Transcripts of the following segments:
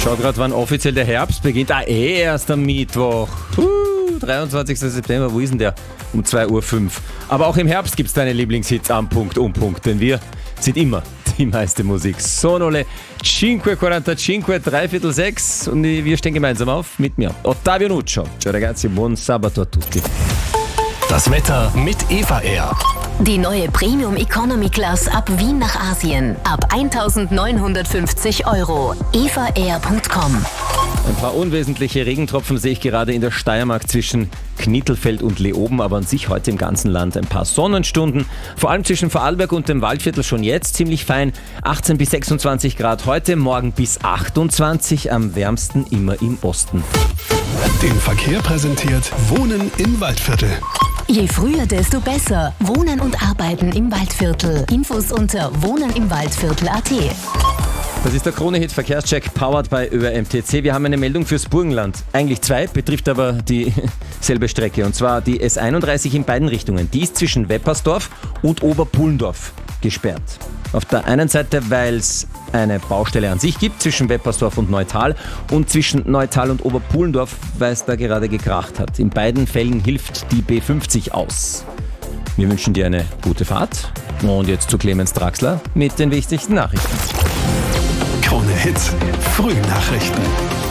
schau gerade, wann offiziell der Herbst beginnt. Erst am Mittwoch. 23. September, wo ist denn der? Um 2.05 Uhr. Aber auch im Herbst gibt's deine Lieblingshits am Punkt, denn wir sind immer die meiste Musik. Sono le 5:45, 5:45 und wir stehen gemeinsam auf mit mir. Ottavio Nuccio. Ciao ragazzi, buon sabato a tutti. Das Wetter mit Eva Air. Die neue Premium Economy Class ab Wien nach Asien. Ab 1.950 €. evaair.com. Ein paar unwesentliche Regentropfen sehe ich gerade in der Steiermark zwischen Knittelfeld und Leoben, aber an sich heute im ganzen Land ein paar Sonnenstunden. Vor allem zwischen Vorarlberg und dem Waldviertel schon jetzt ziemlich fein. 18 bis 26 Grad heute, morgen bis 28, am wärmsten immer im Osten. Den Verkehr präsentiert Wohnen im Waldviertel. Je früher, desto besser. Wohnen und Arbeiten im Waldviertel. Infos unter wohnenimwaldviertel.at. Das ist der Krone-Hit Verkehrscheck, powered by ÖRMTC. Wir haben eine Meldung fürs Burgenland. Eigentlich zwei, betrifft aber dieselbe Strecke. Und zwar die S31 in beiden Richtungen. Die ist zwischen Weppersdorf und Oberpullendorf gesperrt. Auf der einen Seite, weil es eine Baustelle an sich gibt zwischen Weppersdorf und Neutal und zwischen Neutal und Oberpullendorf, weil es da gerade gekracht hat. In beiden Fällen hilft die B50 aus. Wir wünschen dir eine gute Fahrt. Und jetzt zu Clemens Draxler mit den wichtigsten Nachrichten. Krone Hits, Frühnachrichten.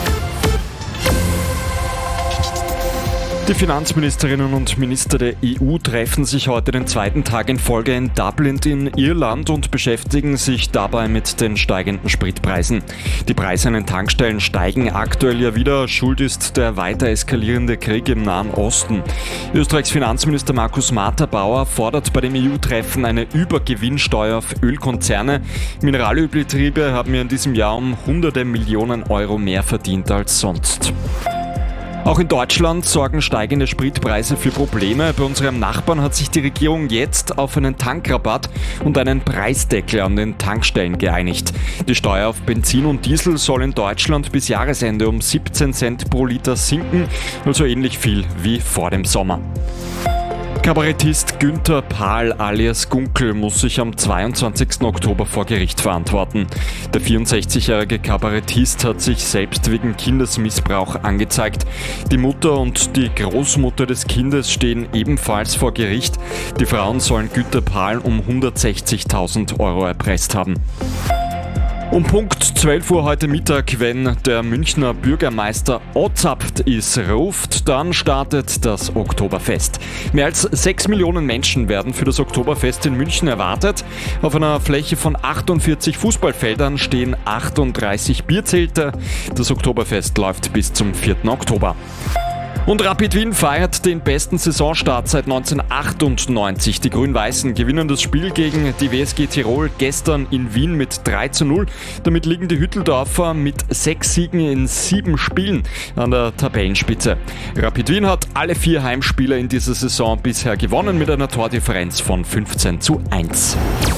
Die Finanzministerinnen und Minister der EU treffen sich heute den zweiten Tag in Folge in Dublin in Irland und beschäftigen sich dabei mit den steigenden Spritpreisen. Die Preise an den Tankstellen steigen aktuell ja wieder. Schuld ist der weiter eskalierende Krieg im Nahen Osten. Österreichs Finanzminister Markus Matterbauer fordert bei dem EU-Treffen eine Übergewinnsteuer auf Ölkonzerne. Mineralölbetriebe haben ja in diesem Jahr um hunderte Millionen Euro mehr verdient als sonst. Auch in Deutschland sorgen steigende Spritpreise für Probleme. Bei unserem Nachbarn hat sich die Regierung jetzt auf einen Tankrabatt und einen Preisdeckel an den Tankstellen geeinigt. Die Steuer auf Benzin und Diesel soll in Deutschland bis Jahresende um 17 Cent pro Liter sinken, also ähnlich viel wie vor dem Sommer. Kabarettist Günther Pahl alias Gunkel muss sich am 22. Oktober vor Gericht verantworten. Der 64-jährige Kabarettist hat sich selbst wegen Kindesmissbrauch angezeigt. Die Mutter und die Großmutter des Kindes stehen ebenfalls vor Gericht. Die Frauen sollen Günther Pahl um 160.000 € erpresst haben. Um Punkt 12 Uhr heute Mittag, wenn der Münchner Bürgermeister ozapft ist, ruft, dann startet das Oktoberfest. Mehr als 6 Millionen Menschen werden für das Oktoberfest in München erwartet. Auf einer Fläche von 48 Fußballfeldern stehen 38 Bierzelte. Das Oktoberfest läuft bis zum 4. Oktober. Und Rapid Wien feiert den besten Saisonstart seit 1998. Die Grün-Weißen gewinnen das Spiel gegen die WSG Tirol gestern in Wien mit 3:0. Damit liegen die Hütteldorfer mit 6 Siegen in 7 Spielen an der Tabellenspitze. Rapid Wien hat alle 4 Heimspiele in dieser Saison bisher gewonnen mit einer Tordifferenz von 15:1.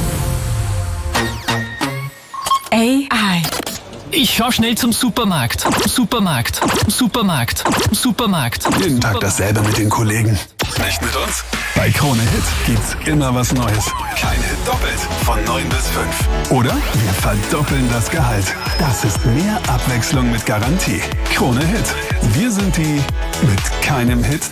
AI. Ich fahr schnell zum Supermarkt. Supermarkt. Jeden Tag dasselbe mit den Kollegen. Nicht mit uns? Bei Krone Hit gibt's immer was Neues. Kein Hit doppelt. Von 9 bis 5. Oder wir verdoppeln das Gehalt. Das ist mehr Abwechslung mit Garantie. Krone Hit. Wir sind die mit keinem Hit